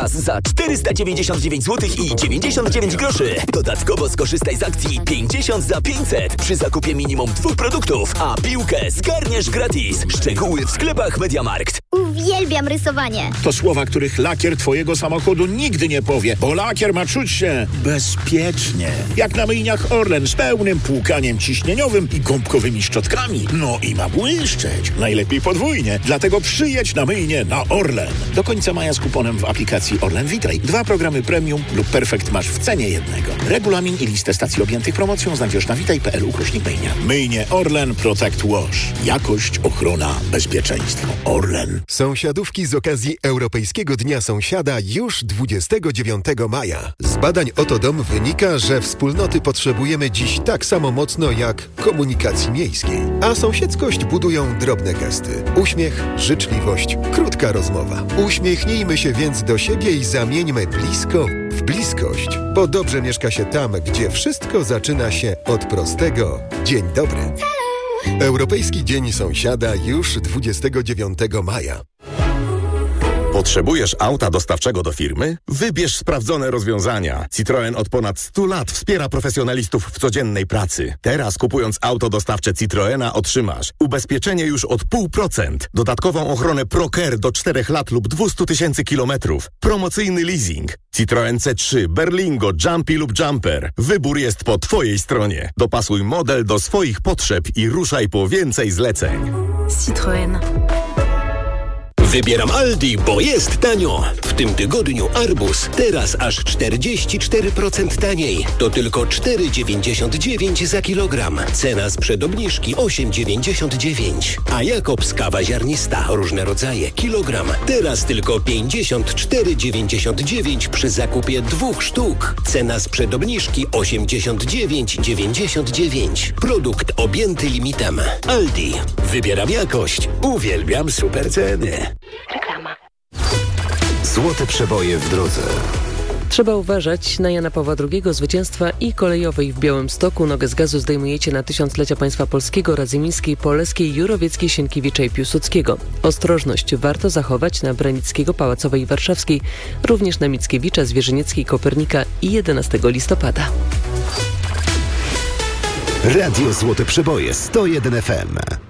teraz za 499 zł i 99 groszy. Dodatkowo skorzystaj z akcji 50 za 500 przy zakupie minimum 2 produktów, a piłkę zgarniesz gratis. Szczegóły w sklepach MediaMarkt. Uwielbiam rysowanie. To słowa, których lakier twojego samochodu nigdy nie powie, bo lakier ma czuć się bezpiecznie. Jak na myjniach Orlen z pełnym płukaniem ciśnieniowym i gąbkowymi szczotkami. No i ma błyszczeć. Najlepiej podwójnie. Dlatego przyjedź na myjnię na Orlen. Do końca maja z kuponem w aplikacji Orlen Witaj. 2 programy premium lub perfekt masz w cenie jednego. Regulamin i listę stacji objętych promocją znajdziesz na witaj.pl/myjnia. Myjnie Orlen Protect Wash. Jakość, ochrona, bezpieczeństwo. Orlen. Sąsiadówki z okazji Europejskiego Dnia Sąsiada już 29 maja. Z badań Oto Dom wynika, że wspólnoty potrzebujemy dziś tak samo mocno jak komunikacji miejskiej. A sąsiedzkość budują drobne gesty. Uśmiech, życzliwość, krótka rozmowa. Uśmiechnijmy się więc do siebie i zamieńmy blisko w bliskość, bo dobrze mieszka się tam, gdzie wszystko zaczyna się od prostego dzień dobry. Europejski Dzień Sąsiada już 29 maja. Potrzebujesz auta dostawczego do firmy? Wybierz sprawdzone rozwiązania. Citroën od ponad 100 lat wspiera profesjonalistów w codziennej pracy. Teraz kupując auto dostawcze Citroena otrzymasz ubezpieczenie już od 0,5%, dodatkową ochronę ProCare do 4 lat lub 200 000 kilometrów, promocyjny leasing. Citroen C3, Berlingo, Jumpy lub Jumper. Wybór jest po Twojej stronie. Dopasuj model do swoich potrzeb i ruszaj po więcej zleceń. Citroën. Wybieram Aldi, bo jest tanio. W tym tygodniu arbuz teraz aż 44% taniej. To tylko 4,99 za kilogram. Cena sprzed obniżki 8,99. A Jakobs kawa ziarnista, różne rodzaje, kilogram. Teraz tylko 54,99 przy zakupie 2 sztuk. Cena sprzed obniżki 89,99. Produkt objęty limitem. Aldi. Wybieram jakość. Uwielbiam super ceny. Reklama. Złote przeboje w drodze. Trzeba uważać na Jana Pawła II, zwycięstwa i kolejowej w Białymstoku. Nogę z gazu zdejmujecie na 1000-lecia państwa polskiego, Radzymińskiej, Poleskiej, Jurowieckiej, Sienkiewicza i Piłsudskiego. Ostrożność warto zachować na Branickiego, Pałacowej i Warszawskiej, również na Mickiewicza, Zwierzynieckiej, Kopernika i 11 listopada. Radio Złote Przeboje 101 FM.